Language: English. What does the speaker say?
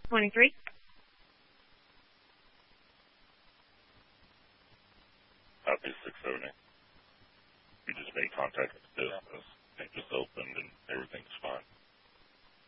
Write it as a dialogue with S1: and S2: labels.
S1: 23.
S2: Copy 670. We just made contact with the business. It just opened and everything's fine.